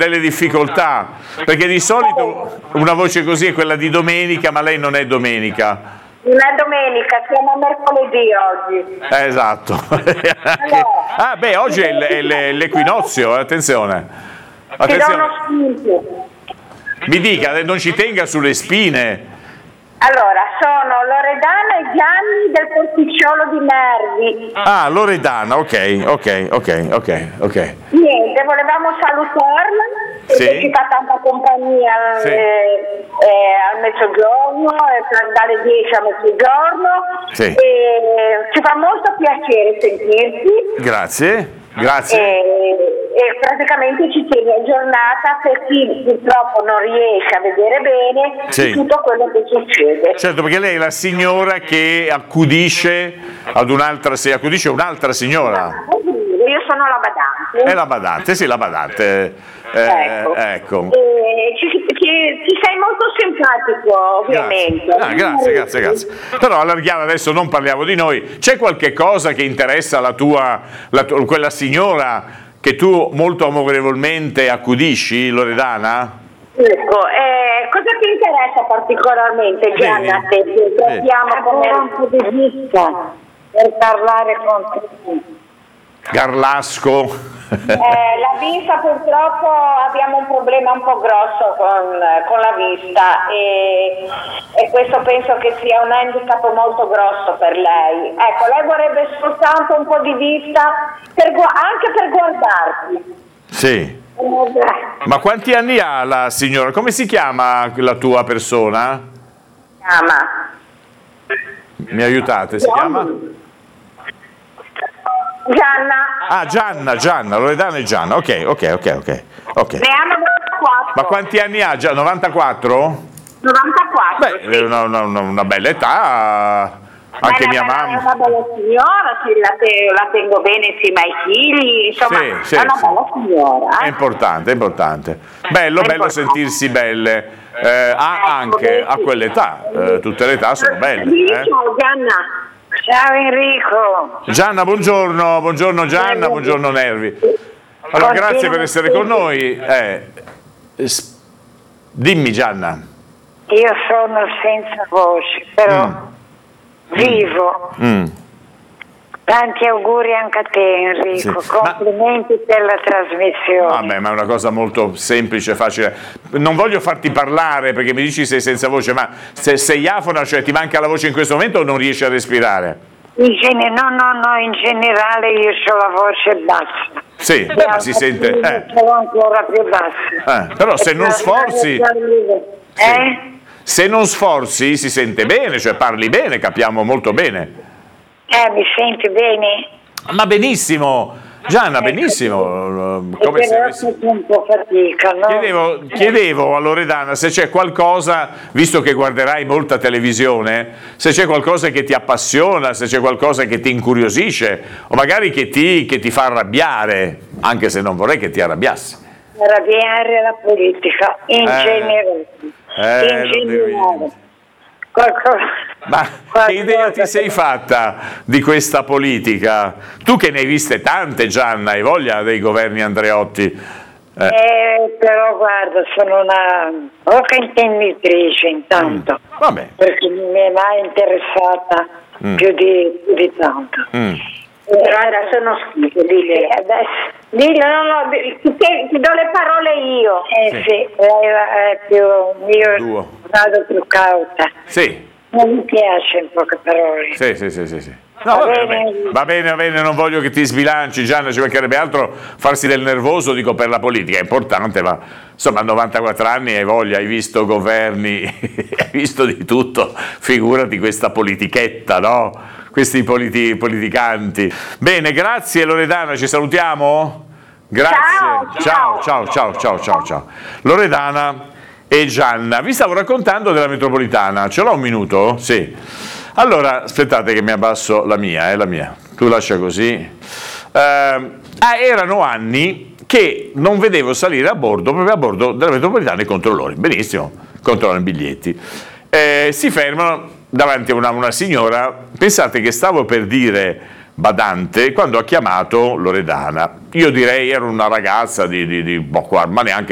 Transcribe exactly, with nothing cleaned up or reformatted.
delle difficoltà, perché di solito una voce così è quella di Domenica, ma lei non è Domenica. Non è domenica, siamo mercoledì oggi. Eh, esatto. Allora, ah, beh, oggi è, l- è l- l'equinozio, attenzione. ti do uno Attenzione. spunto. Mi dica, non ci tenga sulle spine. Allora, sono Loredana e Gianni del Porticciolo di Nervi. Ah, Loredana, ok, ok, ok, ok, ok. Niente, volevamo salutarla, perché Sì. ci fa tanta compagnia Sì. eh, eh, al mezzogiorno, eh, tra- dalle dieci a mezzogiorno. Sì. E ci fa molto piacere sentirti. Grazie, grazie. E, e praticamente ci tiene aggiornata per chi purtroppo non riesce a vedere bene Sì. di tutto quello che succede. Certo, perché lei è la signora che accudisce ad un'altra, se accudisce un'altra signora. Io sono la badante. È la badante, sì, la badante. Eh, Ecco. ecco. E ci, ci- ci sei molto simpatico, ovviamente. Grazie. Ah, grazie, grazie, grazie. Però allarghiamo adesso, non parliamo di noi. C'è qualche cosa che interessa la tua, la tu- quella signora che tu molto amorevolmente accudisci, Loredana? Ecco, eh, cosa ti interessa particolarmente, Gianna? Vedi. Te, che Vedi. abbiamo come punto di vista per parlare con te. Garlasco. Eh, la vista purtroppo abbiamo un problema un po' grosso con, con la vista e, e questo penso che sia un handicap molto grosso per lei. Ecco, lei vorrebbe soltanto un po' di vista per gu- anche per guardarti. Sì. Ma quanti anni ha la signora? Come si chiama la tua persona? Chiama. Mi aiutate, si chiama? Gianna. Ah, Gianna, Gianna, Loredana e Gianna. Ok, ok, ok, ok. ok. Ne ha novantaquattro. Ma quanti anni ha già? novantaquattro? novantaquattro. Beh, è una, una- una- una bella età. Anche È mia una- È mamma. una bella signora, sì, la, te- la tengo bene insieme ai figli, insomma, Sì, sì, è una sì. bella signora. È Eh? importante, è importante. Bello, È bello importante. sentirsi belle. Eh, ha anche a quell'età, eh, tutte le età sono belle. Dì eh. ciao, Gianna. Ciao Enrico. Gianna, buongiorno, buongiorno Gianna, buongiorno Nervi. Allora, grazie per essere con noi. Eh, s- dimmi Gianna. Io sono senza voce, però Mm. vivo. Mm. Tanti auguri anche a te Enrico, Sì, ma- complimenti per la trasmissione. Vabbè, ma è una cosa molto semplice, facile. Non voglio farti parlare perché mi dici sei senza voce, ma se sei afona, cioè ti manca la voce in questo momento o non riesci a respirare? In gene- no, no, no, in generale io ho la voce bassa. Sì, beh, ma si sente. Eh, Ce l'ho ancora più bassa. eh, però se non sforzi, Eh? se non sforzi si sente bene, cioè parli bene, capiamo molto bene. Eh, mi senti bene? Ma benissimo, Gianna, benissimo. E Come se però avessi- faccio un po' fatica, no? Chiedevo, chiedevo a Loredana se c'è qualcosa, visto che guarderai molta televisione, se c'è qualcosa che ti appassiona, se c'è qualcosa che ti incuriosisce o magari che ti, che ti fa arrabbiare, anche se non vorrei che ti arrabbiassi. Arrabbiare la politica, in Eh, generale. eh, in lo devi generale. dire. Qualcosa, Ma che idea ti sei fatta di questa politica? Tu che ne hai viste tante, Gianna, hai voglia dei governi Andreotti? Eh, Eh, però guarda, sono una poca intenditrice intanto, Mm. Vabbè. perché non mi è mai interessata Mm. più, di, più di tanto. mm. Però adesso non schifo, dillo. Adesso, Dillo, no, no, ti, ti- ti do le parole io. eh Sì. sì, lei è più, io Duo. vado più cauta. Sì, Non mi piace in poche parole. sì, sì, sì, sì, sì. No, Va va bene, bene. va bene, va bene, non voglio che ti sbilanci, Gianna, ci mancherebbe altro farsi del nervoso, dico, per la politica, è importante, ma insomma a novantaquattro anni hai voglia, hai visto governi, hai visto di tutto, figurati questa politichetta, no? Questi politi- politicanti. Bene, grazie Loredana, ci salutiamo? Grazie, ciao, ciao, ciao, ciao, ciao, ciao. Loredana e Gianna, vi stavo raccontando della metropolitana, ce l'ho un minuto? Sì. Allora, aspettate che mi abbasso la mia, eh, la mia, tu lascia così. Eh, ah, erano anni che non vedevo salire a bordo, proprio a bordo della metropolitana i controllori, benissimo, controllano i biglietti. Eh, si fermano davanti a una, una signora, pensate che stavo per dire badante quando ha chiamato Loredana, io direi era una ragazza di, di, di boh, ma neanche